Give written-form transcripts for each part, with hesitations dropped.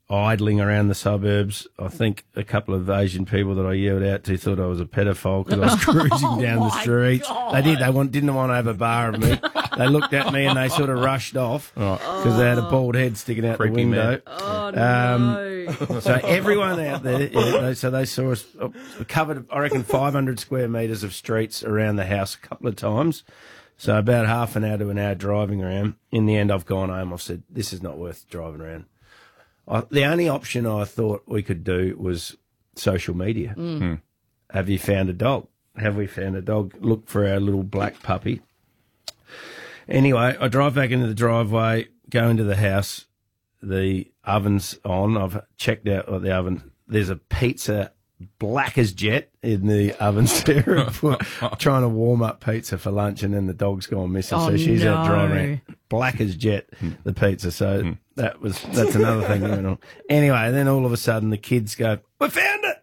idling around the suburbs. I think a couple of Asian people that I yelled out to thought I was a pedophile because I was cruising down the streets. God. They did. They didn't want to have a bar of me. They looked at me and they sort of rushed off because they had a bald head sticking out the window. Oh, no. So everyone out there, they saw us covered, I reckon, 500 square metres of streets around the house a couple of times. So about half an hour to an hour driving around. In the end, I've gone home. I've said, this is not worth driving around. The only option I thought we could do was social media. Have you found a dog? Have we found a dog? Look for our little black puppy. Anyway, I drive back into the driveway, go into the house. The oven's on. I've checked out the oven. There's a pizza black as jet in the oven there, trying to warm up pizza for lunch, and then the dog's gone missing. So she's out driving black as jet, the pizza. So that's another thing going on. Anyway, then all of a sudden the kids go, "We found it!"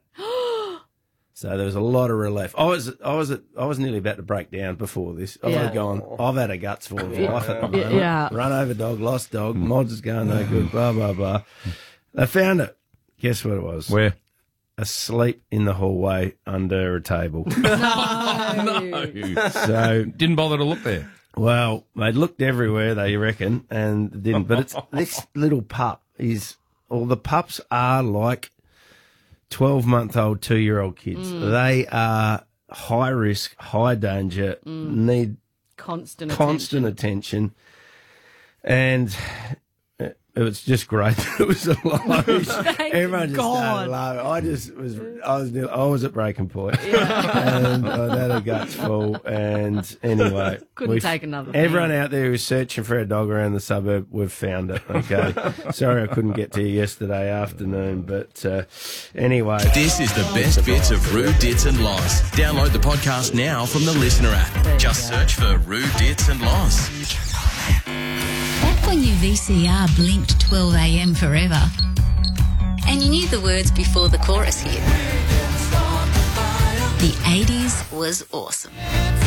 So there was a lot of relief. I was nearly about to break down before this. I was going, I've had a guts full of life at the moment. Run over dog, lost dog, mods is going no good, blah, blah, blah. They found it. Guess what it was? Where? Asleep in the hallway under a table. No. So didn't bother to look there. Well, they looked everywhere, they reckon, and didn't. But it's this little pup the pups are like 12-month-old, 2-year-old kids. They are high risk, high danger, need constant attention. And it was just great that it was alive. Everyone just started laughing. I was at breaking point. And I'd had a guts full. And anyway, couldn't take another thing. Everyone out there who's searching for a dog around the suburb, we've found it. Okay. Sorry I couldn't get to you yesterday afternoon, but anyway. This is the best bits of Roo, Dits and Loz. Download the podcast now from the Listener app. Just search for Roo, Dits and Loz. Back when your VCR blinked 12 a.m. forever and you knew the words before the chorus hit, the 80s was awesome.